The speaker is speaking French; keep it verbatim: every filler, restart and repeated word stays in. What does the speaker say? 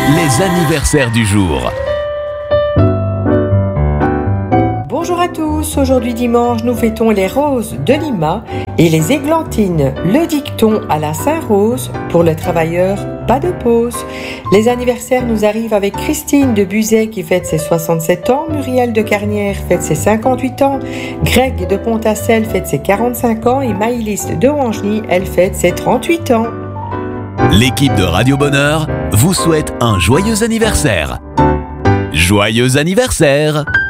Les anniversaires du jour. Bonjour à tous, aujourd'hui dimanche nous fêtons les roses de Lima et les églantines, le dicton à la Saint-Rose, pour le travailleur, pas de pause. Les anniversaires nous arrivent avec Christine de Buzet qui fête ses soixante-sept ans, Muriel de Carnières fête ses cinquante-huit ans, Greg de Pontacelle fête ses quarante-cinq ans et Maïlis de Wangeny, elle fête ses trente-huit ans. L'équipe de Radio Bonheur vous souhaite un joyeux anniversaire. Joyeux anniversaire!